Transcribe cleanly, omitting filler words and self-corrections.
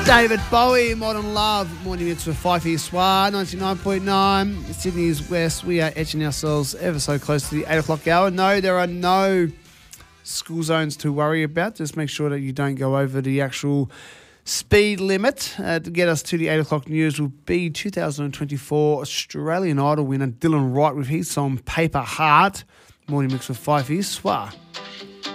David Bowie, Modern Love, morning mix with Fifey Swar, 99.9, Sydney's West. We are etching ourselves ever so close to the 8 o'clock hour. No, there are no school zones to worry about. Just make sure that you don't go over the actual speed limit. To get us to the 8 o'clock news will be 2024 Australian Idol winner Dylan Wright with his song Paper Heart. Morning mix with Fifey Swar.